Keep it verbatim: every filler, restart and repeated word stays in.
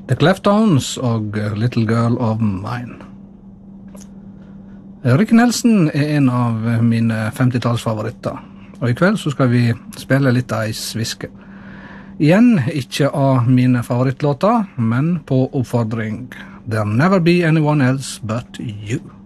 The Cleftones og Little Girl of Mine. Ricky Nelson er en av mine femtitallsfavoritter, og i kveld så skal vi spille litt Ice Whiskey. Igjen ikke av mine favorittlåter, men på oppfordring. There'll never be anyone else but you.